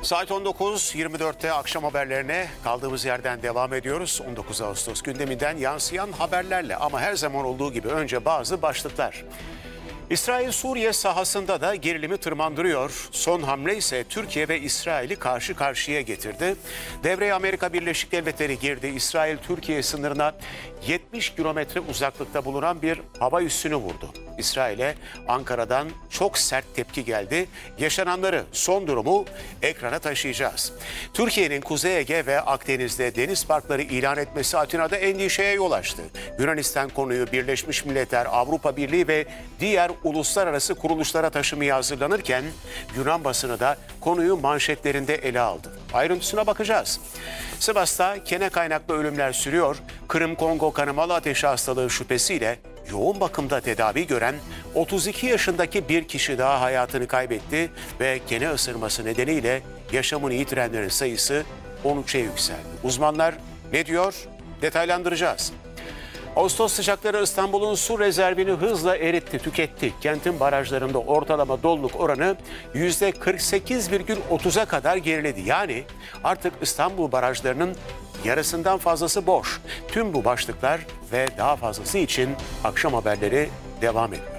Saat 19.24'te akşam haberlerine kaldığımız yerden devam ediyoruz. 19 Ağustos gündeminden yansıyan haberlerle ama her zaman olduğu gibi önce bazı başlıklar. İsrail Suriye sahasında da gerilimi tırmandırıyor. Son hamle ise Türkiye ve İsrail'i karşı karşıya getirdi. Devreye Amerika Birleşik Devletleri girdi. İsrail Türkiye sınırına 70 kilometre uzaklıkta bulunan bir hava üssünü vurdu. İsrail'e Ankara'dan çok sert tepki geldi. Yaşananları, son durumu ekrana taşıyacağız. Türkiye'nin Kuzey Ege ve Akdeniz'de deniz parkları ilan etmesi Atina'da endişeye yol açtı. Yunanistan konuyu Birleşmiş Milletler, Avrupa Birliği ve diğer uluslararası kuruluşlara taşımaya hazırlanırken Yunan basını da konuyu manşetlerinde ele aldı. Ayrıntısına bakacağız. Sivas'ta kene kaynaklı ölümler sürüyor. Kırım-Kongo kanamalı ateşi hastalığı şüphesiyle yoğun bakımda tedavi gören 32 yaşındaki bir kişi daha hayatını kaybetti ve kene ısırması nedeniyle yaşamını yitirenlerin sayısı 13'e yükseldi. Uzmanlar ne diyor? Detaylandıracağız. Ağustos sıcakları İstanbul'un su rezervini hızla eritti, tüketti. Kentin barajlarında ortalama doluluk oranı %48,30'a kadar geriledi. Yani artık İstanbul barajlarının yarısından fazlası boş. Tüm bu başlıklar ve daha fazlası için akşam haberleri devam ediyor.